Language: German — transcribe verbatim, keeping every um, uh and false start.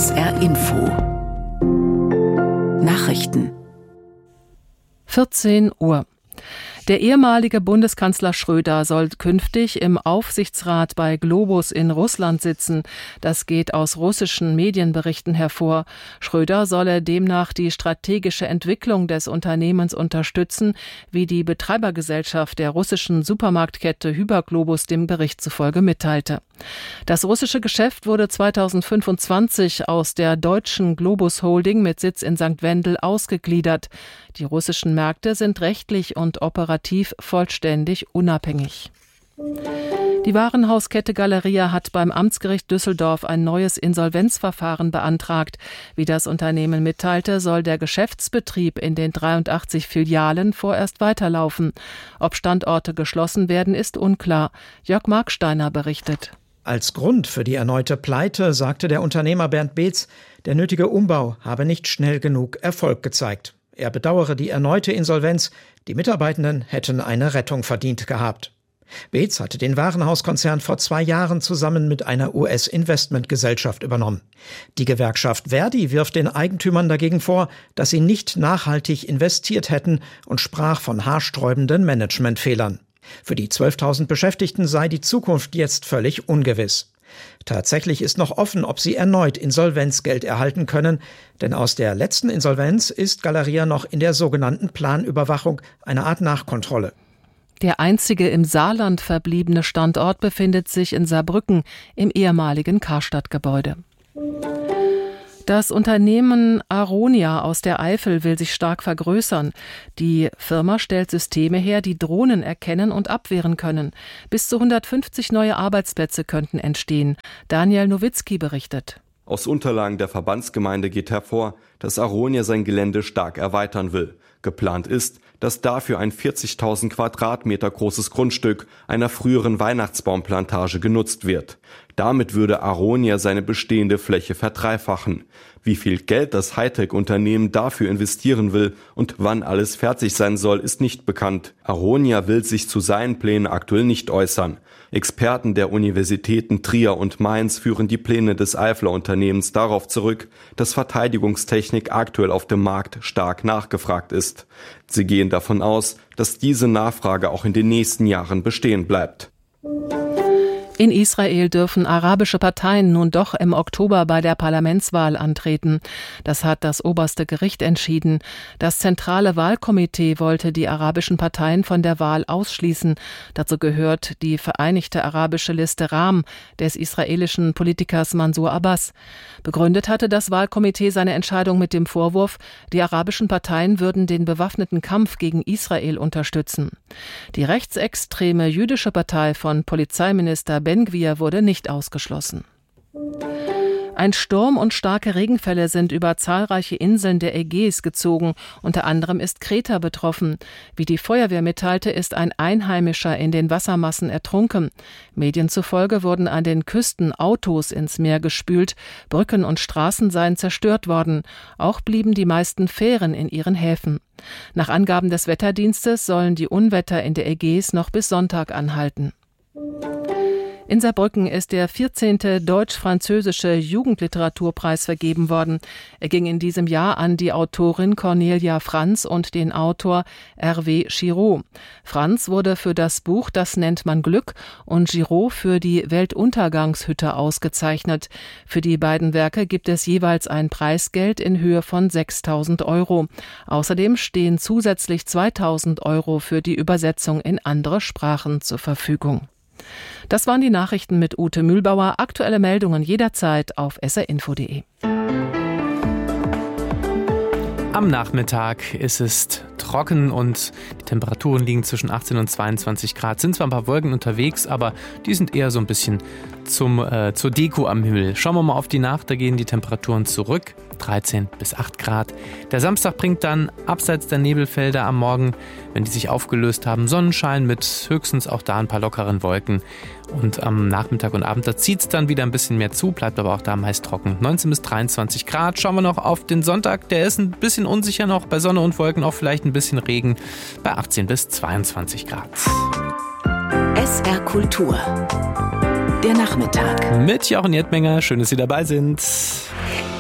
S R Info Nachrichten vierzehn Uhr. Der ehemalige Bundeskanzler Schröder soll künftig im Aufsichtsrat bei Globus in Russland sitzen. Das geht aus russischen Medienberichten hervor. Schröder solle demnach die strategische Entwicklung des Unternehmens unterstützen, wie die Betreibergesellschaft der russischen Supermarktkette Hyperglobus dem Bericht zufolge mitteilte. Das russische Geschäft wurde zweitausendfünfundzwanzig aus der deutschen Globus Holding mit Sitz in Sankt Wendel ausgegliedert. Die russischen Märkte sind rechtlich und operativ vollständig unabhängig. Die Warenhauskette Galeria hat beim Amtsgericht Düsseldorf ein neues Insolvenzverfahren beantragt. Wie das Unternehmen mitteilte, soll der Geschäftsbetrieb in den dreiundachtzig Filialen vorerst weiterlaufen. Ob Standorte geschlossen werden, ist unklar. Jörg Marksteiner berichtet. Als Grund für die erneute Pleite sagte der Unternehmer Bernd Beetz, der nötige Umbau habe nicht schnell genug Erfolg gezeigt. Er bedauere die erneute Insolvenz, die Mitarbeitenden hätten eine Rettung verdient gehabt. Beetz hatte den Warenhauskonzern vor zwei Jahren zusammen mit einer U S-Investmentgesellschaft übernommen. Die Gewerkschaft Verdi wirft den Eigentümern dagegen vor, dass sie nicht nachhaltig investiert hätten und sprach von haarsträubenden Managementfehlern. Für die zwölftausend Beschäftigten sei die Zukunft jetzt völlig ungewiss. Tatsächlich ist noch offen, ob sie erneut Insolvenzgeld erhalten können, denn aus der letzten Insolvenz ist Galeria noch in der sogenannten Planüberwachung, eine Art Nachkontrolle. Der einzige im Saarland verbliebene Standort befindet sich in Saarbrücken im ehemaligen Karstadt-Gebäude. Das Unternehmen Aronia aus der Eifel will sich stark vergrößern. Die Firma stellt Systeme her, die Drohnen erkennen und abwehren können. Bis zu hundertfünfzig neue Arbeitsplätze könnten entstehen. Daniel Nowitzki berichtet. Aus Unterlagen der Verbandsgemeinde geht hervor, dass Aronia sein Gelände stark erweitern will. Geplant ist, dass dafür ein vierzigtausend Quadratmeter großes Grundstück einer früheren Weihnachtsbaumplantage genutzt wird. Damit würde Aronia seine bestehende Fläche verdreifachen. Wie viel Geld das Hightech-Unternehmen dafür investieren will und wann alles fertig sein soll, ist nicht bekannt. Aronia will sich zu seinen Plänen aktuell nicht äußern. Experten der Universitäten Trier und Mainz führen die Pläne des Eifler Unternehmens darauf zurück, dass Verteidigungstechnik aktuell auf dem Markt stark nachgefragt ist. Sie gehen davon aus, dass diese Nachfrage auch in den nächsten Jahren bestehen bleibt. In Israel dürfen arabische Parteien nun doch im Oktober bei der Parlamentswahl antreten. Das hat das oberste Gericht entschieden. Das zentrale Wahlkomitee wollte die arabischen Parteien von der Wahl ausschließen. Dazu gehört die Vereinigte Arabische Liste Ram des israelischen Politikers Mansur Abbas. Begründet hatte das Wahlkomitee seine Entscheidung mit dem Vorwurf, die arabischen Parteien würden den bewaffneten Kampf gegen Israel unterstützen. Die rechtsextreme jüdische Partei von Polizeiminister Ben-Gvir wurde nicht ausgeschlossen. Ein Sturm und starke Regenfälle sind über zahlreiche Inseln der Ägäis gezogen. Unter anderem ist Kreta betroffen. Wie die Feuerwehr mitteilte, ist ein Einheimischer in den Wassermassen ertrunken. Medien zufolge wurden an den Küsten Autos ins Meer gespült. Brücken und Straßen seien zerstört worden. Auch blieben die meisten Fähren in ihren Häfen. Nach Angaben des Wetterdienstes sollen die Unwetter in der Ägäis noch bis Sonntag anhalten. In Saarbrücken ist der vierzehnte Deutsch-Französische Jugendliteraturpreis vergeben worden. Er ging in diesem Jahr an die Autorin Cornelia Franz und den Autor Hervé Giraud. Franz wurde für das Buch Das nennt man Glück und Giraud für die Weltuntergangshütte ausgezeichnet. Für die beiden Werke gibt es jeweils ein Preisgeld in Höhe von sechstausend Euro. Außerdem stehen zusätzlich zweitausend Euro für die Übersetzung in andere Sprachen zur Verfügung. Das waren die Nachrichten mit Ute Mühlbauer. Aktuelle Meldungen jederzeit auf s r info punkt d e. Am Nachmittag ist es trocken und die Temperaturen liegen zwischen achtzehn und zweiundzwanzig Grad. Sind zwar ein paar Wolken unterwegs, aber die sind eher so ein bisschen zum, äh, zur Deko am Himmel. Schauen wir mal auf die Nacht, da gehen die Temperaturen zurück. dreizehn bis acht Grad. Der Samstag bringt dann abseits der Nebelfelder am Morgen, wenn die sich aufgelöst haben, Sonnenschein mit höchstens auch da ein paar lockeren Wolken. Und am Nachmittag und Abend, da zieht es dann wieder ein bisschen mehr zu, bleibt aber auch da meist trocken. neunzehn bis dreiundzwanzig Grad. Schauen wir noch auf den Sonntag, der ist ein bisschen unsicher noch, bei Sonne und Wolken auch vielleicht ein bisschen Regen, bei achtzehn bis zweiundzwanzig Grad. S R Kultur Der Nachmittag. Mit Jochen Jettmenger. Schön, dass Sie dabei sind.